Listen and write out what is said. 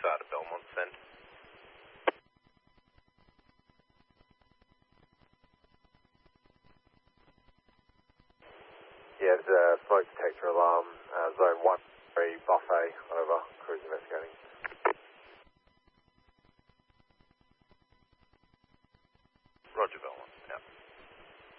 to Belmont, send. Yeah, there's a smoke detector alarm, zone 1-3 buffet, over, cruise investigating.